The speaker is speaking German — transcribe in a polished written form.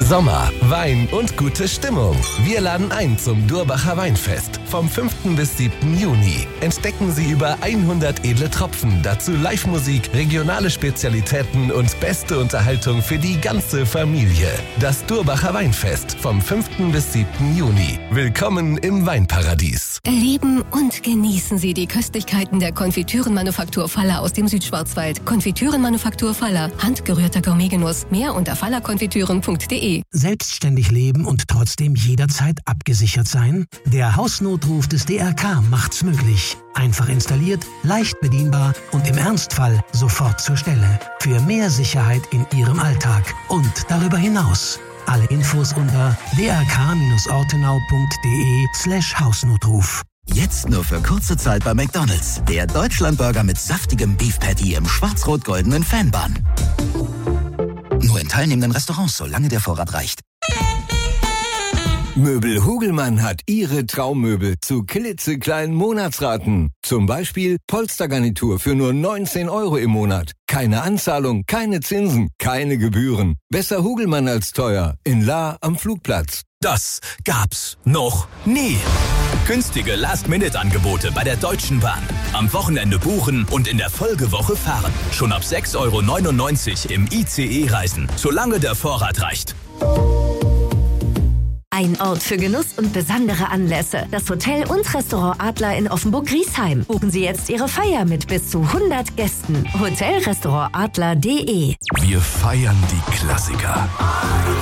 Sommer, Wein und gute Stimmung. Wir laden ein zum Durbacher Weinfest vom 5. bis 7. Juni. Entdecken Sie über 100 edle Tropfen, dazu Live-Musik, regionale Spezialitäten und beste Unterhaltung für die ganze Familie. Das Durbacher Weinfest vom 5. bis 7. Juni. Willkommen im Weinparadies. Erleben und genießen Sie die Köstlichkeiten der Konfitürenmanufaktur Faller aus dem Südschwarzwald. Konfitürenmanufaktur Faller. Handgerührter Gourmetgenuss. Mehr unter fallerkonfitüren.de. Selbstständig leben und trotzdem jederzeit abgesichert sein? Der Hausnotruf des DRK macht's möglich. Einfach installiert, leicht bedienbar und im Ernstfall sofort zur Stelle. Für mehr Sicherheit in Ihrem Alltag und darüber hinaus. Alle Infos unter drk-ortenau.de/Hausnotruf. Jetzt nur für kurze Zeit bei McDonald's. Der Deutschlandburger mit saftigem Beef Patty im schwarz-rot-goldenen Fanbun. Nur in teilnehmenden Restaurants, solange der Vorrat reicht. Möbel Hugelmann hat Ihre Traummöbel zu klitzekleinen Monatsraten. Zum Beispiel Polstergarnitur für nur 19 € im Monat. Keine Anzahlung, keine Zinsen, keine Gebühren. Besser Hugelmann als teuer. In Lahr am Flugplatz. Das gab's noch nie. Günstige Last-Minute-Angebote bei der Deutschen Bahn. Am Wochenende buchen und in der Folgewoche fahren. Schon ab 6,99 € im ICE reisen, solange der Vorrat reicht. Ein Ort für Genuss und besondere Anlässe. Das Hotel und Restaurant Adler in Offenburg-Griesheim. Buchen Sie jetzt Ihre Feier mit bis zu 100 Gästen. Hotelrestaurantadler.de. Wir feiern die Klassiker.